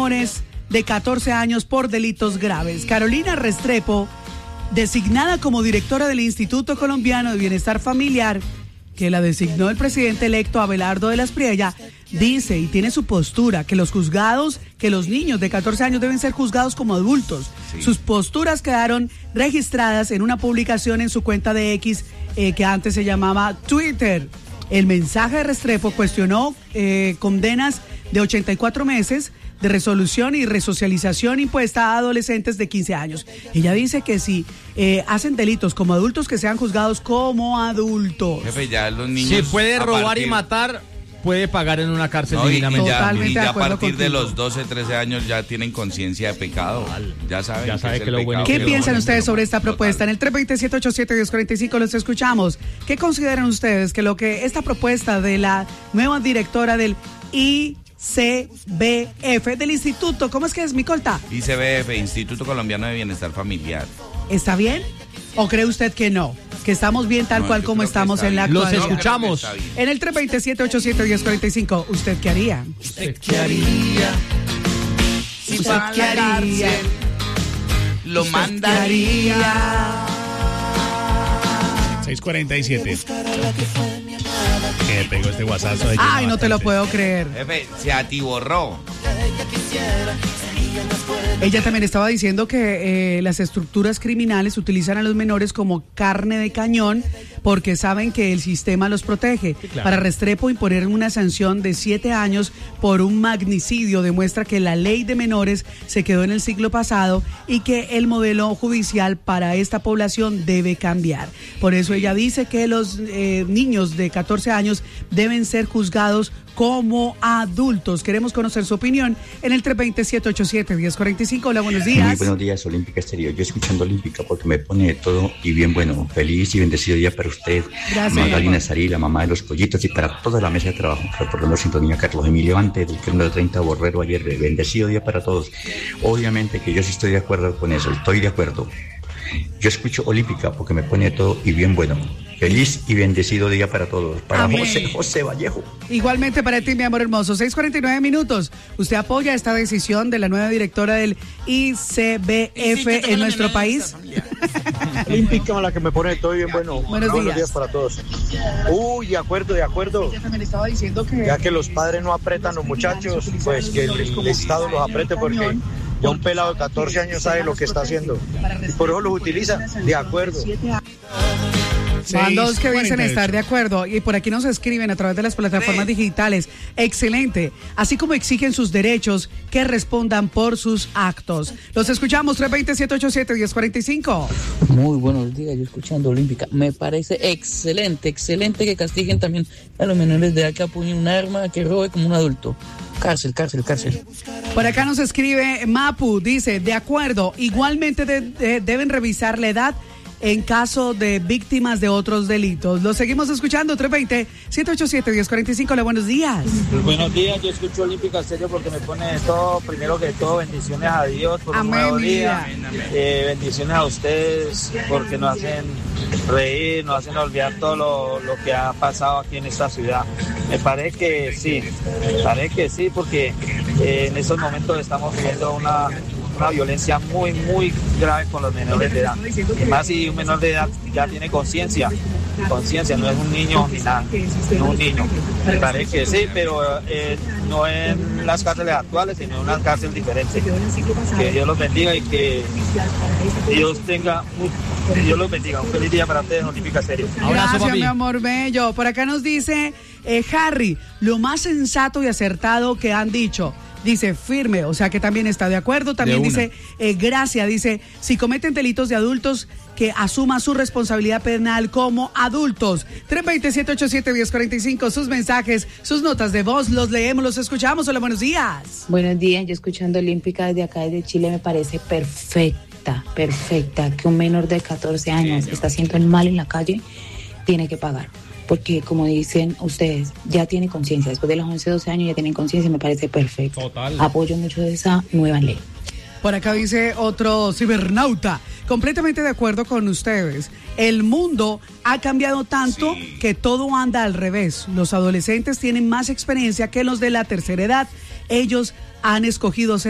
menores de 14 años por delitos graves. Carolina Restrepo, designada como directora del Instituto Colombiano de Bienestar Familiar, que la designó el presidente electo Abelardo de la Espriella, dice y tiene su postura que los niños de 14 años deben ser juzgados como adultos. Sí. Sus posturas quedaron registradas en una publicación en su cuenta de X, que antes se llamaba Twitter. El mensaje de Restrepo cuestionó condenas de 84 meses de resolución y resocialización impuesta a adolescentes de 15 años. Ella dice que si hacen delitos como adultos, que sean juzgados como adultos. Jefe, ya los niños... Si puede robar y matar, puede pagar en una cárcel dignamente. Totalmente ya de a acuerdo partir contigo. de los 12, 13 años ya tienen conciencia de pecado. Ya saben que lo bueno. ¿Qué piensan ustedes sobre esta propuesta? En el 327-87-1045 los escuchamos. ¿Qué consideran ustedes que esta propuesta de la nueva directora del ICBF, del Instituto, ¿cómo es que es, Micolta? ICBF, Instituto Colombiano de Bienestar Familiar. ¿Está bien? ¿O cree usted que no? Que estamos bien tal cual como estamos en la actualidad. Los escuchamos. En el 327-87-1045, ¿usted qué haría? ¿Usted qué haría? Si ¿Usted qué haría? Lo mandaría. 6:47. Que pegó este guasazo de Ay, no te lo puedo creer. Jefe, se atiborró. Ella también estaba diciendo que las estructuras criminales utilizan a los menores como carne de cañón porque saben que el sistema los protege. Sí, claro. Para Restrepo, imponer una sanción de 7 años por un magnicidio demuestra que la ley de menores se quedó en el siglo pasado y que el modelo judicial para esta población debe cambiar. Por eso ella dice que los niños de 14 años deben ser juzgados como adultos. Queremos conocer su opinión en el 327-87-1045. Hola, buenos días. Muy buenos días, Olímpica Estéreo. Yo escuchando Olímpica porque me pone de todo y bien bueno. Feliz y bendecido día para usted, Magdalena Sarí, la mamá de los pollitos, y para toda la mesa de trabajo. Reportando sintonía, Carlos Emilio Ante, del número 30 Borrero ayer. Bendecido día para todos. Obviamente que yo sí estoy de acuerdo con eso, estoy de acuerdo. Yo escucho Olímpica porque me pone de todo y bien bueno. Feliz y bendecido día para todos. Para José Vallejo. Igualmente para ti, mi amor hermoso. 6:49 minutos. ¿Usted apoya esta decisión de la nueva directora del ICBF en nuestro país? Olímpica, la que me pone todo bien bueno. Buenos días para todos. Uy, de acuerdo. Ella también estaba diciendo que... Ya que los padres no apretan los muchachos, pues que el Estado los aprete porque... Ya un pelado de 14 años sabe lo que está haciendo. Y por eso los utiliza. De acuerdo. Van dos que dicen estar de acuerdo y por aquí nos escriben a través de las plataformas digitales. Excelente. Así como exigen sus derechos, que respondan por sus actos. Los escuchamos, 327-87-1045. Muy buenos días, yo escuchando Olímpica. Me parece excelente que castiguen también a los menores de edad que apuñen un arma, que robe como un adulto. Cárcel. Por acá nos escribe Mapu, dice, de acuerdo, igualmente deben revisar la edad en caso de víctimas de otros delitos. Lo seguimos escuchando, 320-787-1045. Hola, buenos días. Buenos días, yo escucho Olímpica Estéreo porque me pone todo, primero que todo, bendiciones a Dios por un nuevo día. Bendiciones a ustedes porque nos hacen reír, nos hacen olvidar todo lo que ha pasado aquí en esta ciudad. Me parece que sí, porque en estos momentos estamos viviendo una violencia muy, muy grave con los menores de edad. Y más si un menor de edad ya tiene conciencia, no es un niño ni nada, no es un niño. Me parece que sí, pero no en las cárceles actuales, sino en una cárcel diferente. Que Dios los bendiga y que Dios los bendiga. Un feliz día para ustedes, Olímpica Serio. Gracias, mi amor bello. Por acá nos dice Harry, lo más sensato y acertado que han dicho. Dice firme, o sea que también está de acuerdo. También dice Gracia, dice, si cometen delitos de adultos, que asuma su responsabilidad penal como adultos. 320-787-1045, sus mensajes, sus notas de voz, los leemos, los escuchamos. Hola, buenos días. Buenos días, yo escuchando Olímpica desde acá, desde Chile, me parece perfecta, que un menor de 14 años está haciendo el mal en la calle, tiene que pagar. Porque, como dicen ustedes, ya tiene conciencia. Después de los 11, 12 años ya tienen conciencia, me parece perfecto. Total. Apoyo mucho de esa nueva ley. Por acá dice otro cibernauta, completamente de acuerdo con ustedes. El mundo ha cambiado tanto que todo anda al revés. Los adolescentes tienen más experiencia que los de la tercera edad. Ellos han escogido ser